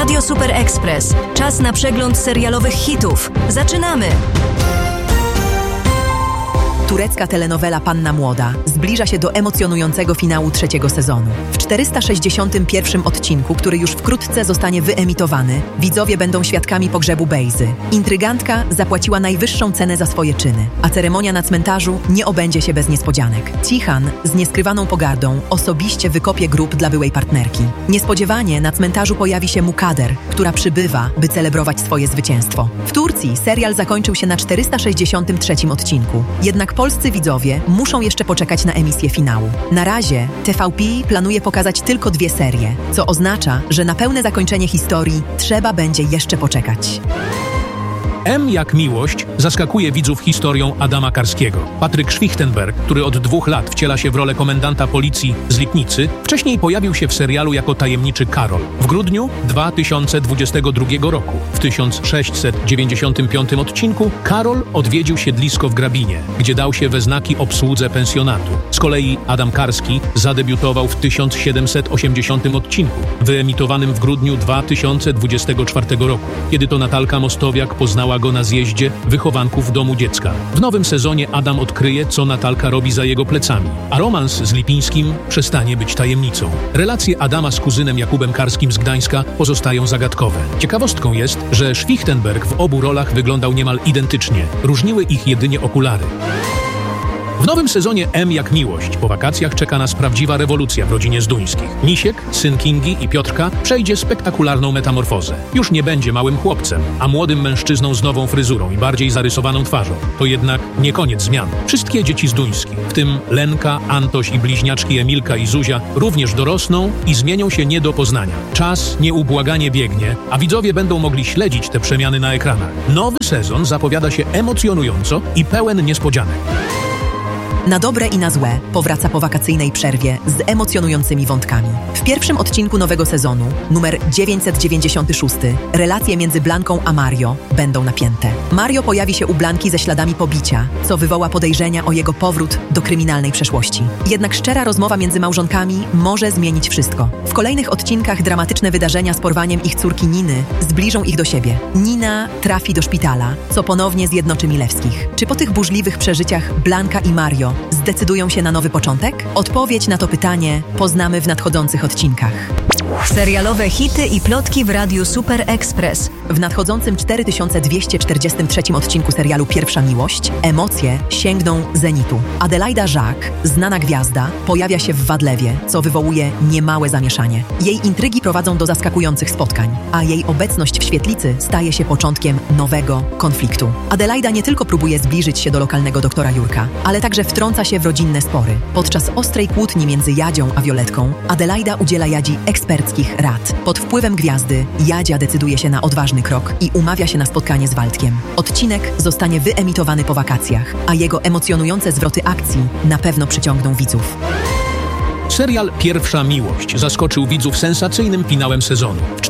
Radio Super Express. Czas na przegląd serialowych hitów. Zaczynamy! Turecka telenowela Panna Młoda zbliża się do emocjonującego finału trzeciego sezonu. W 461 odcinku, który już wkrótce zostanie wyemitowany, widzowie będą świadkami pogrzebu Bejzy. Intrygantka zapłaciła najwyższą cenę za swoje czyny, a ceremonia na cmentarzu nie obędzie się bez niespodzianek. Cihan z nieskrywaną pogardą osobiście wykopie grób dla byłej partnerki. Niespodziewanie na cmentarzu pojawi się Mukader, która przybywa, by celebrować swoje zwycięstwo. W Turcji serial zakończył się na 463 odcinku, jednak polscy widzowie muszą jeszcze poczekać na emisję finału. Na razie TVP planuje pokazać tylko 2 serie, co oznacza, że na pełne zakończenie historii trzeba będzie jeszcze poczekać. M jak miłość zaskakuje widzów historią Adama Karskiego. Patryk Schwichtenberg, który od 2 lat wciela się w rolę komendanta policji z Lipnicy, wcześniej pojawił się w serialu jako tajemniczy Karol. W grudniu 2022 roku, w 1695 odcinku, Karol odwiedził siedlisko w Grabinie, gdzie dał się we znaki obsłudze pensjonatu. Z kolei Adam Karski zadebiutował w 1780 odcinku, wyemitowanym w grudniu 2024 roku, kiedy to Natalka Mostowiak poznała go na zjeździe wychowanków domu dziecka. W nowym sezonie Adam odkryje, co Natalka robi za jego plecami, a romans z Lipińskim przestanie być tajemnicą. Relacje Adama z kuzynem Jakubem Karskim z Gdańska pozostają zagadkowe. Ciekawostką jest, że Schwichtenberg w obu rolach wyglądał niemal identycznie. Różniły ich jedynie okulary. W nowym sezonie M jak miłość po wakacjach czeka nas prawdziwa rewolucja w rodzinie Zduńskich. Misiek, syn Kingi i Piotrka, przejdzie spektakularną metamorfozę. Już nie będzie małym chłopcem, a młodym mężczyzną z nową fryzurą i bardziej zarysowaną twarzą. To jednak nie koniec zmian. Wszystkie dzieci Zduńskich, w tym Lenka, Antoś i bliźniaczki Emilka i Zuzia, również dorosną i zmienią się nie do poznania. Czas nieubłaganie biegnie, a widzowie będą mogli śledzić te przemiany na ekranach. Nowy sezon zapowiada się emocjonująco i pełen niespodzianek. Na dobre i na złe powraca po wakacyjnej przerwie z emocjonującymi wątkami. W pierwszym odcinku nowego sezonu, numer 996, relacje między Blanką a Mario będą napięte. Mario pojawi się u Blanki ze śladami pobicia, co wywoła podejrzenia o jego powrót do kryminalnej przeszłości. Jednak szczera rozmowa między małżonkami może zmienić wszystko. W kolejnych odcinkach dramatyczne wydarzenia z porwaniem ich córki Niny zbliżą ich do siebie. Nina trafi do szpitala, co ponownie zjednoczy Milewskich. Czy po tych burzliwych przeżyciach Blanka i Mario zdecydują się na nowy początek? Odpowiedź na to pytanie poznamy w nadchodzących odcinkach. Serialowe hity i plotki w Radiu Super Express. W nadchodzącym 4243 odcinku serialu Pierwsza Miłość emocje sięgną zenitu. Adelaida Jacques, znana gwiazda, pojawia się w Wadlewie, co wywołuje niemałe zamieszanie. Jej intrygi prowadzą do zaskakujących spotkań, a jej obecność w świetlicy staje się początkiem nowego konfliktu. Adelaida nie tylko próbuje zbliżyć się do lokalnego doktora Jurka, ale także wtrąca się w rodzinne spory. Podczas ostrej kłótni między Jadzią a Violetką, Adelaida udziela Jadzi eksperckich rad. Pod wpływem gwiazdy Jadzia decyduje się na odważny krok i umawia się na spotkanie z Waldkiem. Odcinek zostanie wyemitowany po wakacjach, a jego emocjonujące zwroty akcji na pewno przyciągną widzów. Serial Pierwsza Miłość zaskoczył widzów sensacyjnym finałem sezonu. W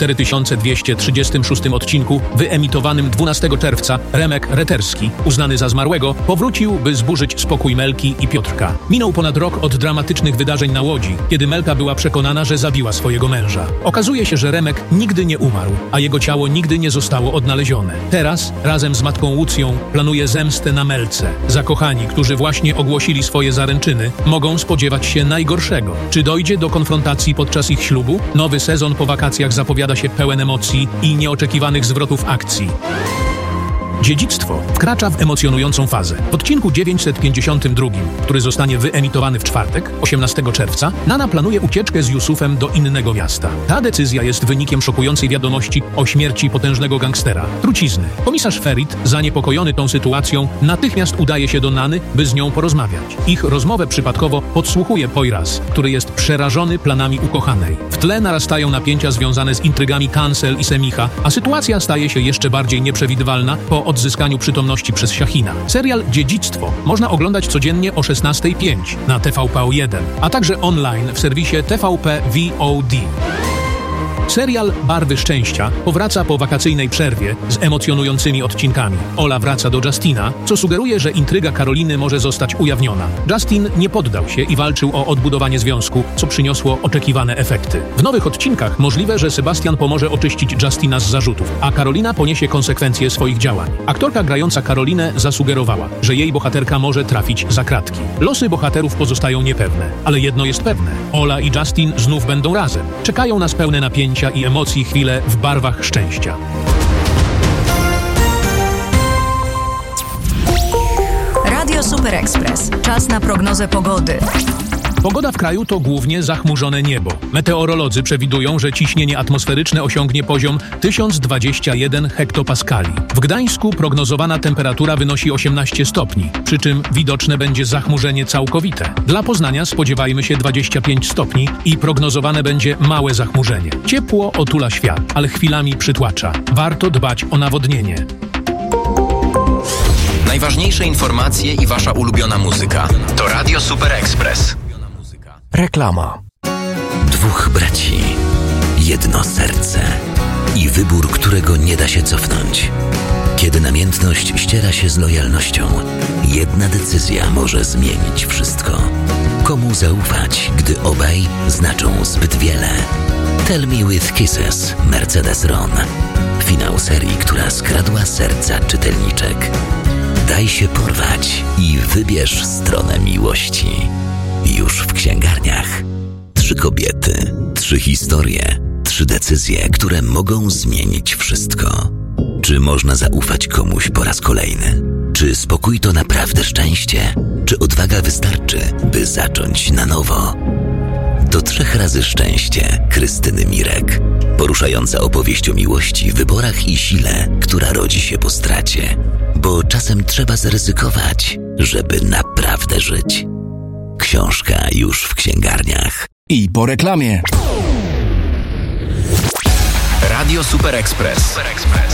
4236 odcinku, wyemitowanym 12 czerwca, Remek Reterski, uznany za zmarłego, powrócił, by zburzyć spokój Melki i Piotrka. Minął ponad rok od dramatycznych wydarzeń na Łodzi, kiedy Melka była przekonana, że zabiła swojego męża. Okazuje się, że Remek nigdy nie umarł, a jego ciało nigdy nie zostało odnalezione. Teraz, razem z matką Łucją, planuje zemstę na Melce. Zakochani, którzy właśnie ogłosili swoje zaręczyny, mogą spodziewać się najgorszego. Czy dojdzie do konfrontacji podczas ich ślubu? Nowy sezon po wakacjach zapowiada się pełen emocji i nieoczekiwanych zwrotów akcji. Dziedzictwo wkracza w emocjonującą fazę. W odcinku 952, który zostanie wyemitowany w czwartek, 18 czerwca, Nana planuje ucieczkę z Jusufem do innego miasta. Ta decyzja jest wynikiem szokującej wiadomości o śmierci potężnego gangstera, trucizny. Komisarz Ferit, zaniepokojony tą sytuacją, natychmiast udaje się do Nany, by z nią porozmawiać. Ich rozmowę przypadkowo podsłuchuje Poyraz, który jest przerażony planami ukochanej. W tle narastają napięcia związane z intrygami Cancel i Semicha, a sytuacja staje się jeszcze bardziej nieprzewidywalna po odzyskaniu przytomności przez Siachina. Serial Dziedzictwo można oglądać codziennie o 16:05 na TVP1, a także online w serwisie TVP VOD. Serial Barwy Szczęścia powraca po wakacyjnej przerwie z emocjonującymi odcinkami. Ola wraca do Justina, co sugeruje, że intryga Karoliny może zostać ujawniona. Justin nie poddał się i walczył o odbudowanie związku, co przyniosło oczekiwane efekty. W nowych odcinkach możliwe, że Sebastian pomoże oczyścić Justina z zarzutów, a Karolina poniesie konsekwencje swoich działań. Aktorka grająca Karolinę zasugerowała, że jej bohaterka może trafić za kratki. Losy bohaterów pozostają niepewne, ale jedno jest pewne. Ola i Justin znów będą razem. Czekają nas pełne napięcia i emocji chwile w barwach szczęścia. Radio Super Express. Czas na prognozę pogody. Pogoda w kraju to głównie zachmurzone niebo. Meteorolodzy przewidują, że ciśnienie atmosferyczne osiągnie poziom 1021 hektopaskali. W Gdańsku prognozowana temperatura wynosi 18 stopni, przy czym widoczne będzie zachmurzenie całkowite. Dla Poznania spodziewajmy się 25 stopni i prognozowane będzie małe zachmurzenie. Ciepło otula świat, ale chwilami przytłacza. Warto dbać o nawodnienie. Najważniejsze informacje i wasza ulubiona muzyka to Radio Super Express. Reklama. Dwóch braci, jedno serce i wybór, którego nie da się cofnąć. Kiedy namiętność ściera się z lojalnością, jedna decyzja może zmienić wszystko. Komu zaufać, gdy obaj znaczą zbyt wiele? Tell Me With Kisses, Mercedes Ron. Finał serii, która skradła serca czytelniczek. Daj się porwać i wybierz stronę miłości. Już w księgarniach. 3 kobiety, 3 historie, 3 decyzje, które mogą zmienić wszystko. Czy można zaufać komuś po raz kolejny? Czy spokój to naprawdę szczęście? Czy odwaga wystarczy, by zacząć na nowo? To 3 razy szczęście Krystyny Mirek. Poruszająca opowieść o miłości, wyborach i sile, która rodzi się po stracie. Bo czasem trzeba zaryzykować, żeby naprawdę żyć. Książka już w księgarniach. I po reklamie. Radio Super Express.